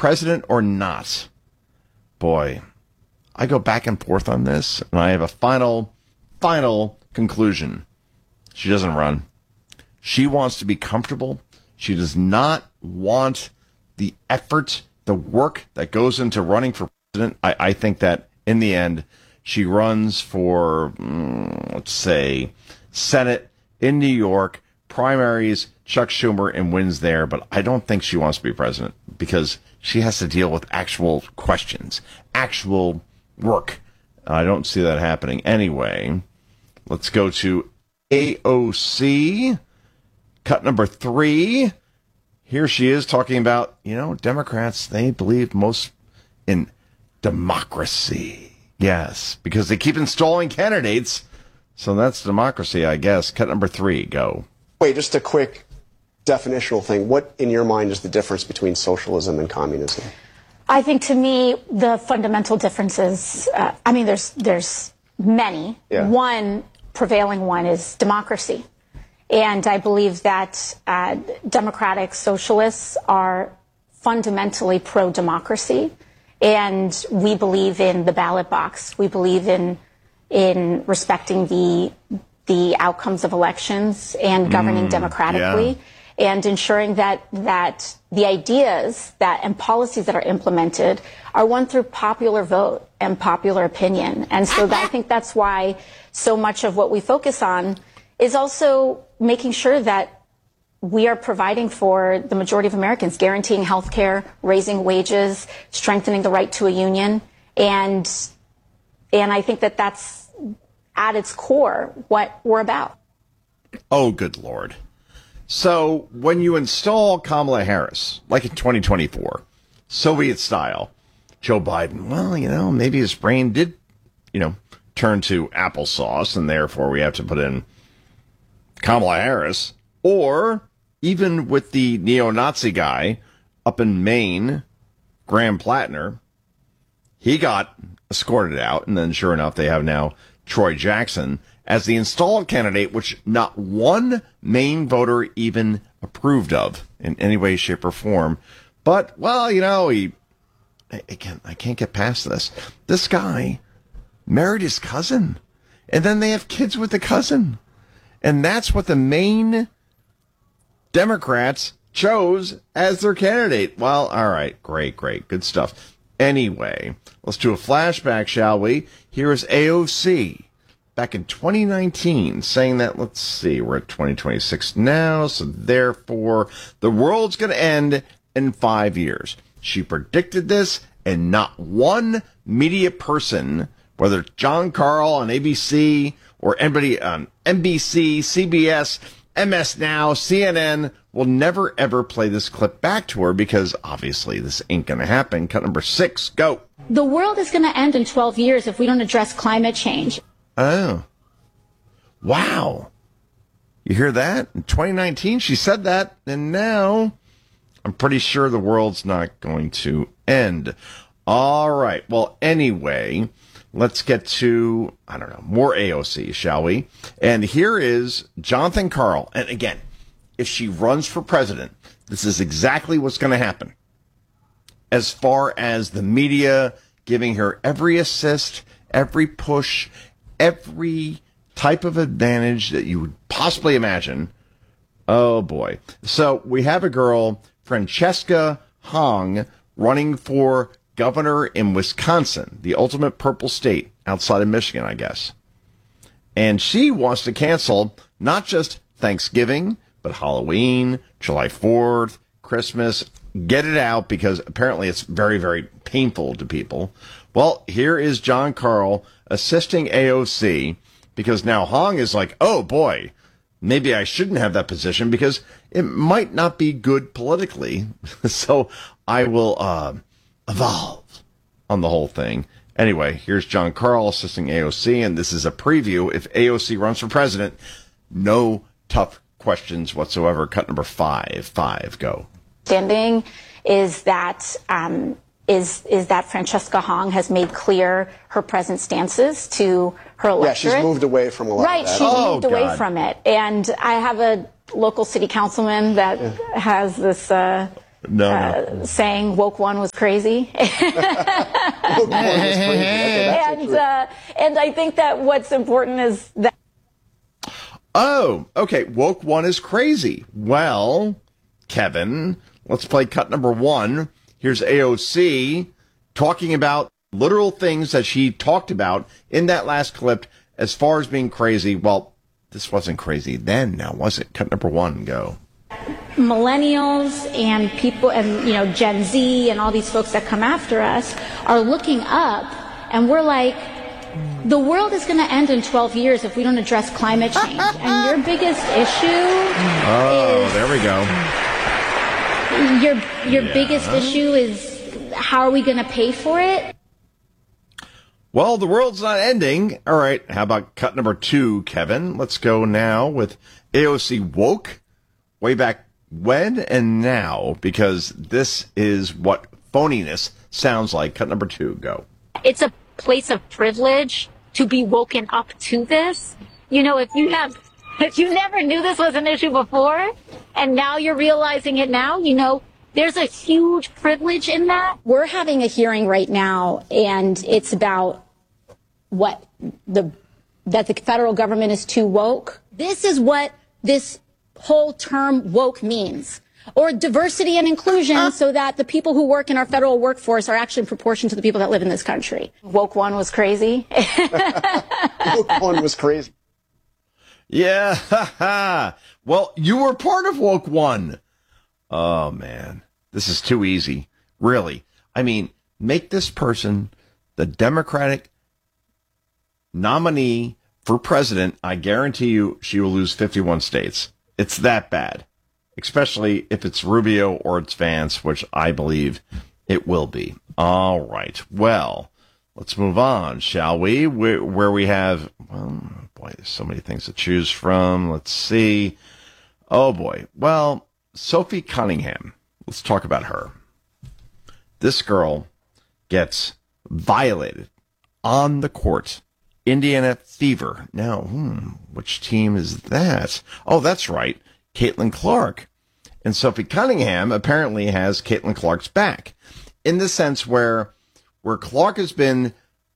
president or not? Boy, I go back and forth on this, and I have a final conclusion. She doesn't run. She wants to be comfortable. She does not want the effort, the work that goes into running for president. I think that in the end, she runs for, let's say, Senate in New York, primaries, Chuck Schumer, and wins there. But I don't think she wants to be president because she has to deal with actual questions, actual work. I don't see that happening. Anyway, let's go to AOC, cut number 3. Here she is talking about, Democrats, they believe most in democracy. Yes, because they keep installing candidates. So that's democracy, I guess. Cut number 3, go. Wait, just a quick definitional thing. What, in your mind, is the difference between socialism and communism? I think, to me, the fundamental differences, there's many. Yeah. One prevailing one is democracy. And I believe that democratic socialists are fundamentally pro-democracy. And we believe in the ballot box. We believe in respecting the outcomes of elections and governing democratically. Yeah. And ensuring that the ideas and policies that are implemented are won through popular vote and popular opinion. And so I think that's why so much of what we focus on is also making sure that we are providing for the majority of Americans, guaranteeing health care, raising wages, strengthening the right to a union. And I think that that's at its core what we're about. Oh, good Lord. So when you install Kamala Harris, like in 2024, Soviet style, Joe Biden, well, maybe his brain did, turn to applesauce, and therefore we have to put in Kamala Harris. Or even with the neo-Nazi guy up in Maine, Graham Plattner, he got escorted out, and then sure enough, they have now Troy Jackson as the installed candidate, which not one Maine voter even approved of in any way, shape, or form. But, I can't get past this. This guy married his cousin, and then they have kids with the cousin. And that's what the Maine Democrats chose as their candidate. Well, all right, great, good stuff. Anyway, let's do a flashback, shall we? Here is AOC back in 2019 saying that, let's see, we're at 2026 now, so therefore the world's going to end in 5 years. She predicted this, and not one media person, whether it's John Carl on ABC or anybody on NBC, CBS, MS Now, CNN, will never, ever play this clip back to her because obviously this ain't going to happen. Cut number 6, go. The world is going to end in 12 years if we don't address climate change. Oh. Wow. You hear that? In 2019, she said that, and now I'm pretty sure the world's not going to end. All right. Well, anyway, let's get to, more AOC, shall we? And here is Jonathan Karl. And again, if she runs for president, this is exactly what's going to happen. As far as the media giving her every assist, every push, every type of advantage that you would possibly imagine. Oh, boy. So we have a girl, Francesca Hong, running for governor in Wisconsin, the ultimate purple state outside of Michigan, I guess. And she wants to cancel not just Thanksgiving, but Halloween, July 4th, Christmas. Get it out because apparently it's very, very painful to people. Well, here is John Karl assisting AOC because now Hong is like, oh boy, maybe I shouldn't have that position because it might not be good politically. So I will evolve on the whole thing. Anyway, here's John Karl assisting AOC, and this is a preview. If AOC runs for president, no tough questions whatsoever. Cut number 5, go. Standing is that Francesca Hong has made clear her present stances to her electorate. Yeah, she's moved away from a lot right, of that. she's moved away from it. And I have a local city councilman that has this No. saying woke one was crazy. Woke one was crazy. Okay, that's interesting. And I think that what's important is that. Oh, okay. Woke one is crazy. Well, Kevin, let's play cut number one. Here's AOC talking about literal things that she talked about in that last clip as far as being crazy. Well, this wasn't crazy then, now was it? Cut number one, go. Millennials and people and, Gen Z and all these folks that come after us are looking up, and we're like, the world is going to end in 12 years if we don't address climate change. And your biggest issue is... there we go. Your biggest issue is how are we going to pay for it? Well, the world's not ending. All right, how about cut number two, Kevin? Let's go now with AOC woke, way back when and now, because this is what phoniness sounds like. Cut number two, go. It's a place of privilege to be woken up to this. If you never knew this was an issue before, and now you're realizing it now, there's a huge privilege in that. We're having a hearing right now, and it's about that the federal government is too woke. This is what this whole term woke means. Or diversity and inclusion, so that the people who work in our federal workforce are actually in proportion to the people that live in this country. Woke one was crazy. Woke one was crazy. Yeah. Well, you were part of woke one. Oh, man. This is too easy. Really. I mean, make this person the Democratic nominee for president. I guarantee you she will lose 51 states. It's that bad. Especially if it's Rubio or it's Vance, which I believe it will be. All right. Well, let's move on, shall we? Where we have, boy, there's so many things to choose from. Let's see. Oh, boy. Well, Sophie Cunningham. Let's talk about her. This girl gets violated on the court. Indiana Fever. Now, which team is that? Oh, that's right. Caitlin Clark. And Sophie Cunningham apparently has Caitlin Clark's back in the sense where Clark has been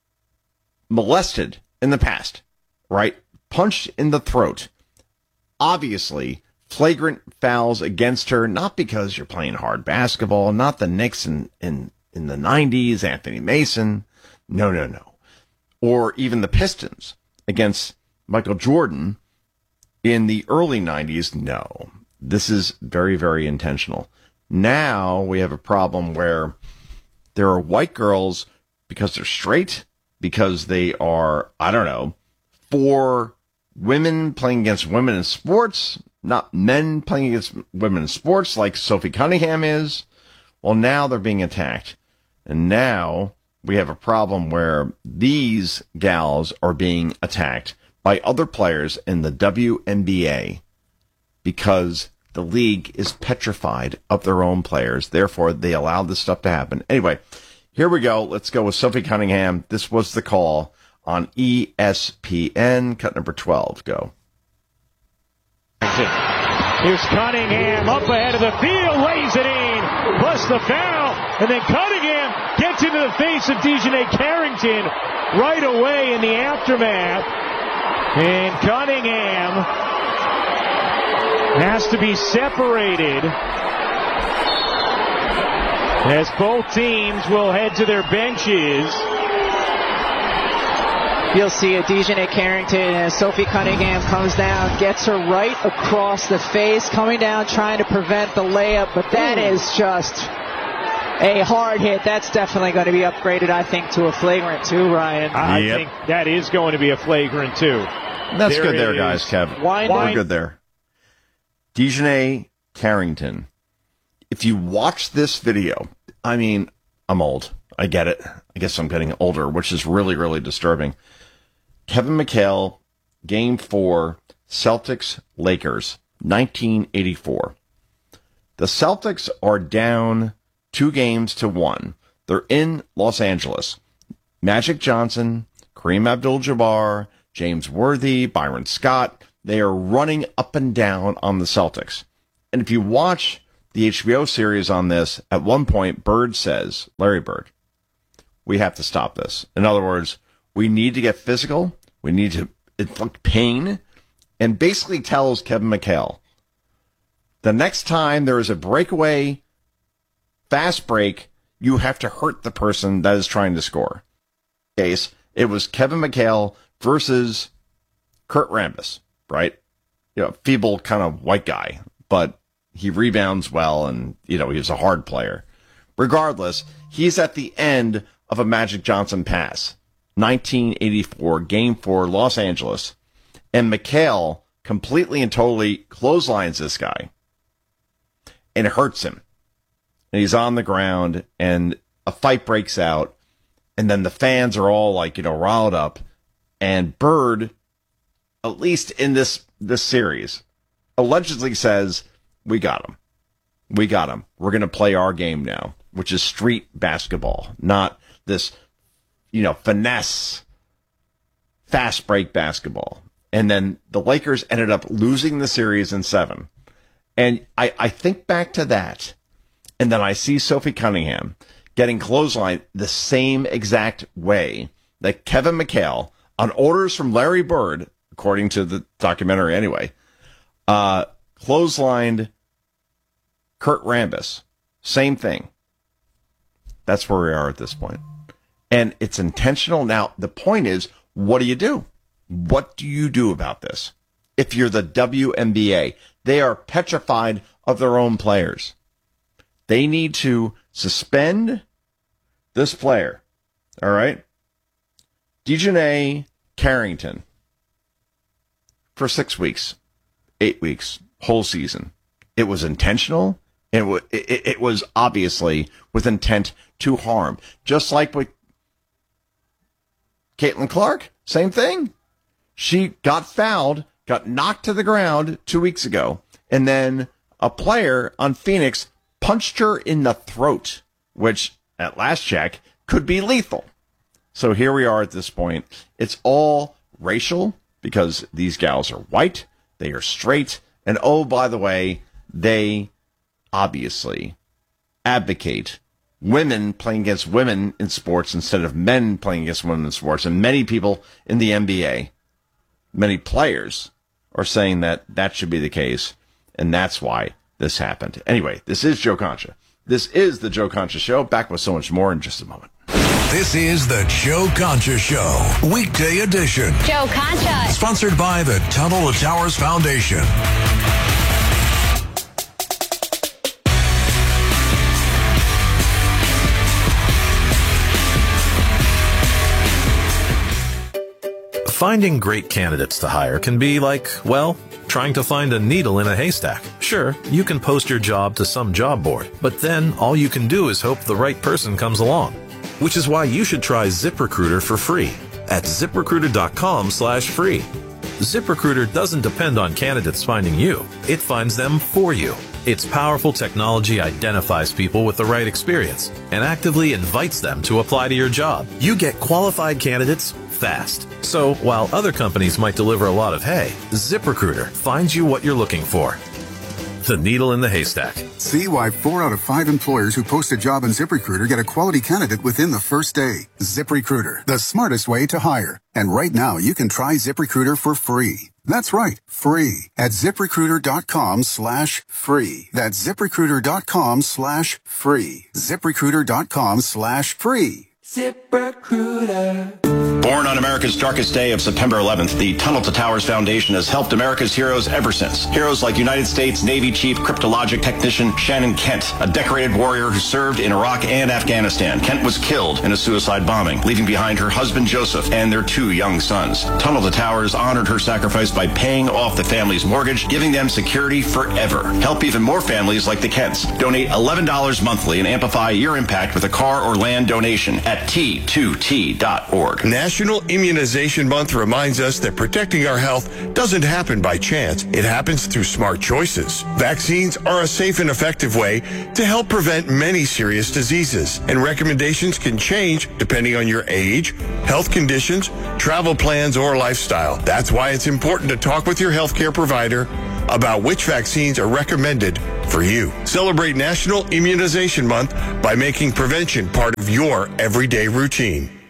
molested in the past, right? Punched in the throat. Obviously, flagrant fouls against her, not because you're playing hard basketball, not the Knicks in the 90s, Anthony Mason. No. Or even the Pistons against Michael Jordan in the early 90s. No, this is very, very intentional. Now we have a problem where there are white girls, because they're straight, because they are, for women playing against women in sports, not men playing against women in sports like Sophie Cunningham is. Well, now they're being attacked. And now we have a problem where these gals are being attacked by other players in the WNBA because the league is petrified of their own players. Therefore, they allow this stuff to happen. Anyway, here we go. Let's go with Sophie Cunningham. This was the call on ESPN. Cut number 12. Go. Here's Cunningham up ahead of the field, lays it in, plus the foul, and then Cunningham gets into the face of Dejanay Carrington right away in the aftermath. And Cunningham has to be separated as both teams will head to their benches. You'll see a Dejanay Carrington as Sophie Cunningham comes down, gets her right across the face, coming down trying to prevent the layup, but that is just a hard hit. That's definitely going to be upgraded, I think, to a flagrant too, Ryan. I think that is going to be a flagrant too. That's good there, guys, Kev. We're good there. Dejanay Carrington. If you watch this video, I mean, I'm old. I get it. I guess I'm getting older, which is really, really disturbing. Kevin McHale, Game 4, Celtics-Lakers, 1984. The Celtics are down 2-1. They're in Los Angeles. Magic Johnson, Kareem Abdul-Jabbar, James Worthy, Byron Scott, they are running up and down on the Celtics. And if you watch the HBO series on this, at one point, Bird says, Larry Bird, we have to stop this. In other words, we need to get physical. We need to inflict pain, and basically tells Kevin McHale, the next time there is a breakaway fast break, you have to hurt the person that is trying to score. In this case, it was Kevin McHale versus Kurt Rambis, right? Feeble kind of white guy, but he rebounds well, and, he's a hard player. Regardless, he's at the end of a Magic Johnson pass. 1984, Game 4, Los Angeles. And McHale completely and totally clotheslines this guy. And it hurts him. And he's on the ground, and a fight breaks out. And then the fans are all riled up. And Bird, at least in this series, allegedly says, we got him. We got him. We're going to play our game now, which is street basketball, not this, finesse, fast break basketball. And then the Lakers ended up losing the series in 7. And I think back to that, and then I see Sophie Cunningham getting clotheslined the same exact way that Kevin McHale, on orders from Larry Bird, according to the documentary anyway, clotheslined Kurt Rambis. Same thing. That's where we are at this point. And it's intentional. Now, the point is, what do you do? What do you do about this? If you're the WNBA, they are petrified of their own players. They need to suspend this player. All right? DeJounte Carrington for 6 weeks, 8 weeks, whole season. It was intentional. It was obviously with intent to harm. Just like with Caitlin Clark, same thing. She got fouled, got knocked to the ground 2 weeks ago, and then a player on Phoenix punched her in the throat, which, at last check, could be lethal. So here we are at this point. It's all racial because these gals are white, they are straight, and oh, by the way, they obviously advocate women playing against women in sports instead of men playing against women in sports. And many people in the NBA, many players, are saying that should be the case, and that's why this happened. Anyway, this is Joe Concha. This is the Joe Concha Show. Back with so much more in just a moment. This is the Joe Concha Show, weekday edition. Joe Concha. Sponsored by the Tunnel to Towers Foundation. Finding great candidates to hire can be like, well, trying to find a needle in a haystack. Sure, you can post your job to some job board, but then all you can do is hope the right person comes along. Which is why you should try ZipRecruiter for free at ZipRecruiter.com/free. ZipRecruiter doesn't depend on candidates finding you. It finds them for you. Its powerful technology identifies people with the right experience and actively invites them to apply to your job. You get qualified candidates fast. So while other companies might deliver a lot of hay, ZipRecruiter finds you what you're looking for. The needle in the haystack. See why 4 out of 5 employers who post a job on ZipRecruiter get a quality candidate within the first day. ZipRecruiter, the smartest way to hire. And right now, you can try ZipRecruiter for free. That's right, free at ZipRecruiter.com/free. That's ZipRecruiter.com/free. ZipRecruiter.com/free. ZipRecruiter. Born on America's darkest day of September 11th, the Tunnel to Towers Foundation has helped America's heroes ever since. Heroes like United States Navy Chief Cryptologic Technician Shannon Kent, a decorated warrior who served in Iraq and Afghanistan. Kent was killed in a suicide bombing, leaving behind her husband Joseph and their 2 young sons. Tunnel to Towers honored her sacrifice by paying off the family's mortgage, giving them security forever. Help even more families like the Kents. Donate $11 monthly and amplify your impact with a car or land donation at T2T.org. National Immunization Month reminds us that protecting our health doesn't happen by chance. It happens through smart choices. Vaccines are a safe and effective way to help prevent many serious diseases, and recommendations can change depending on your age, health conditions, travel plans, or lifestyle. That's why it's important to talk with your healthcare provider about which vaccines are recommended for you. Celebrate National Immunization Month by making prevention part of your everyday routine.